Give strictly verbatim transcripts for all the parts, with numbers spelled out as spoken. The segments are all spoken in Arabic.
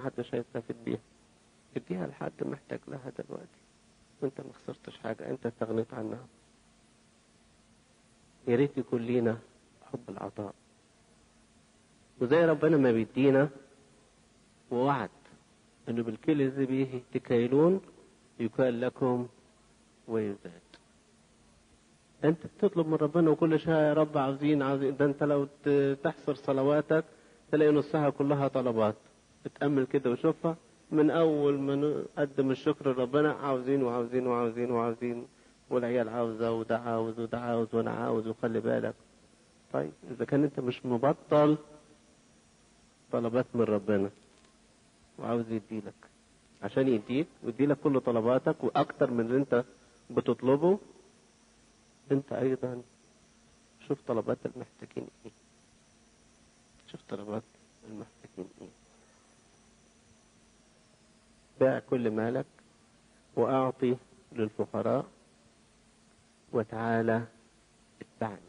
محدش هيستفيد بيها. اديها لحد محتاج لها دلوقتي، وانت ما خسرتش حاجة، انت استغنيت عنها. يا ريت يكون لينا حب العطاء، وزي ربنا ما بيدينا ووعد انه بالكيل الذي به تكيلون يكال لكم ويزاد. انت بتطلب من ربنا وكل شيء يا رب عاوزين عاوزين، ده انت لو تحصر صلواتك تلاقي نصها كلها طلبات. اتأمل كده وشوفها من اول ما نقدم الشكر لربنا عاوزين وعاوزين وعاوزين وعاوزين، والعيال عاوزة وده عاوز وده عاوز وانا عاوز، وخلي بالك. طيب اذا كان انت مش مبطل طلبات من ربنا وعاوز يديلك عشان يديك ويديلك كل طلباتك واكتر من اللي انت بتطلبه، انت ايضا شوف طلبات المحتاجين ايه، شوف طلبات المحتاجين ايه. باع كل مالك واعطي للفقراء وتعالى اتبعني.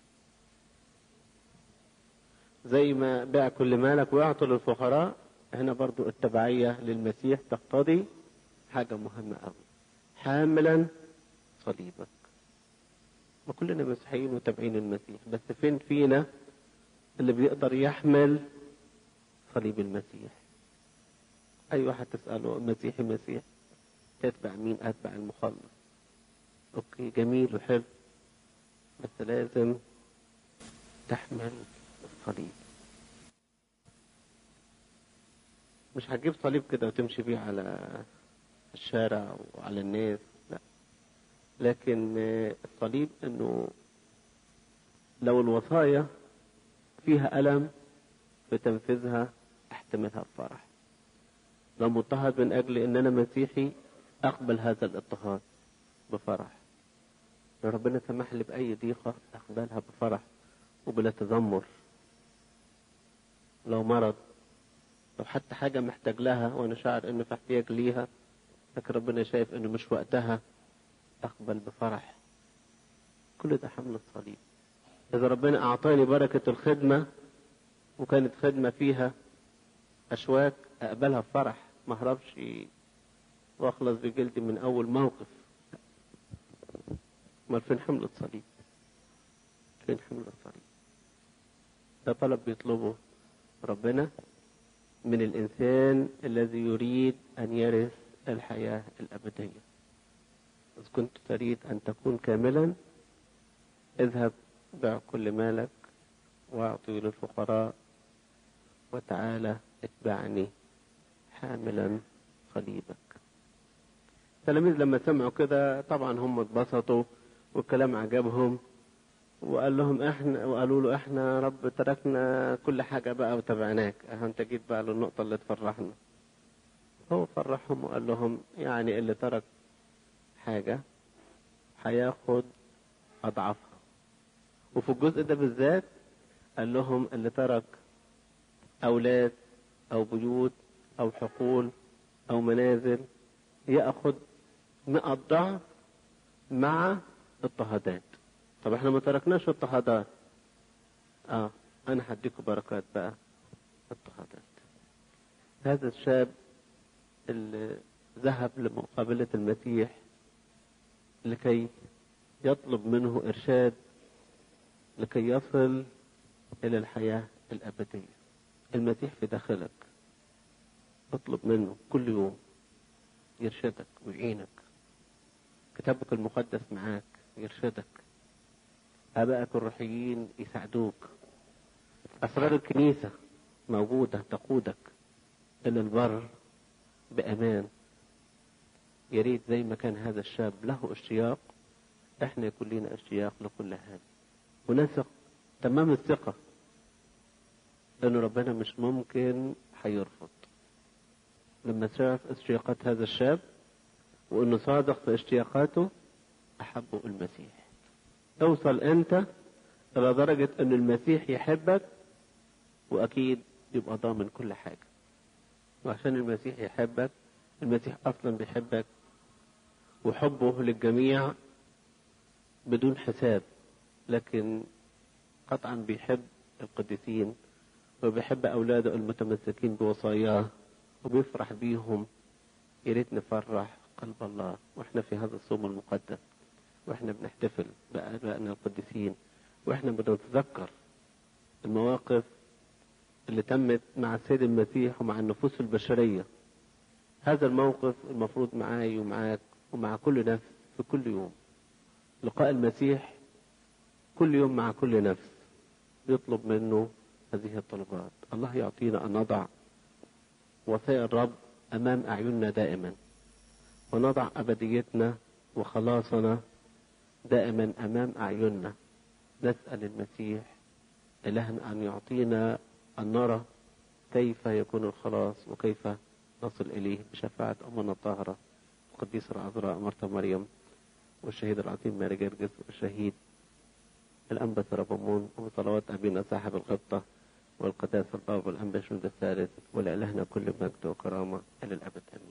زي ما باع كل مالك واعطي للفقراء، هنا برضو التبعية للمسيح تقتضي حاجة مهمة قوي، حاملا صليبك. وكلنا مسيحيين وتابعين المسيح، بس فين فينا اللي بيقدر يحمل صليب المسيح؟ اي واحد تسأله مسيحي مسيح، تتبع مين؟ اتبع المخلص. اوكي جميل وحلو، بس لازم تحمل الصليب. مش هتجيب صليب كده وتمشي بيه على الشارع وعلى الناس، لا. لكن الصليب انه لو الوصايا فيها ألم بتنفذها احتملها بفرح. لو مضطهد من اجل ان انا مسيحي اقبل هذا الاضطهاد بفرح. لو ربنا سمح لي باي ضيقة اقبلها بفرح وبلا تذمر. لو مرض، لو حتى حاجة محتاج لها وانا شاعر انه في احتياج ليها لكن ربنا شايف انه مش وقتها، اقبل بفرح. كل ده حمل الصليب. اذا ربنا اعطاني بركة الخدمة وكانت خدمة فيها اشواك اقبلها بفرح، ما اهربش واخلص بجلدي من اول موقف. ما فين حمل الصليب؟ فين حمل الصليب؟ ده طلب بيطلبه ربنا من الإنسان الذي يريد أن يرث الحياة الأبدية. إذ كنت تريد أن تكون كاملا اذهب بع كل مالك واعطي للفقراء وتعالى اتبعني حاملا صليبك. التلاميذ لما سمعوا كده طبعا هم اتبسطوا والكلام عجبهم، وقال لهم احنا وقالوا له احنا رب تركنا كل حاجة بقى وتبعناك. اه انت جيت بقى للنقطة اللي تفرحنا. هو فرحهم وقال لهم يعني اللي ترك حاجة هياخد اضعافها. وفي الجزء ده بالذات قال لهم اللي ترك اولاد او بيوت او حقول او منازل ياخد مئة ضعف مع اضطهادات. طب احنا ما تركناش اضطهادات، اه انا هديكم بركات بقى اضطهادات. هذا الشاب اللي ذهب لمقابلة المسيح لكي يطلب منه ارشاد لكي يصل الى الحياة الابدية. المسيح في داخلك، اطلب منه كل يوم يرشدك ويعينك. كتابك المقدس معاك يرشدك، آبائك الروحيين يساعدوك، أسرار الكنيسة موجودة تقودك إلى البر بأمان. يا ريت زي ما كان هذا الشاب له اشتياق احنا يكون لنا اشتياق لكل هذا، ونثق تمام الثقة لأن ربنا مش ممكن هيرفض. لما شاف اشتياقات هذا الشاب وإنه صادق في اشتياقاته أحبه المسيح. اوصل أنت إلى درجة أن المسيح يحبك وأكيد يبقى ضامن كل حاجة. وعشان المسيح يحبك، المسيح أصلا بيحبك وحبه للجميع بدون حساب، لكن قطعا بيحب القديسين وبيحب أولاده المتمسكين بوصاياه وبيفرح بيهم. يا ريت نفرح قلب الله واحنا في هذا الصوم المقدس، واحنا بنحتفل بآبائنا القديسين، واحنا بنتذكر المواقف اللي تمت مع السيد المسيح ومع النفوس البشرية. هذا الموقف المفروض معاي ومعاك ومع كل نفس في كل يوم. لقاء المسيح كل يوم مع كل نفس يطلب منه هذه الطلبات. الله يعطينا أن نضع وصايا الرب أمام أعيننا دائما، ونضع أبديتنا وخلاصنا دائما أمام أعيننا. نسأل المسيح إلهنا أن يعطينا أن نرى كيف يكون الخلاص وكيف نصل إليه بشفاعة أمنا الطاهرة القديسة العذراء مرتا مريم، والشهيد العظيم ماري جرجس، والشهيد الأنبا سربمون، وبصلوات أبينا صاحب الغبطة والقداسة البابا والأنبا شنود الثالث، ولإلهنا كل مجد وكرامة إلى الأبد. آمين.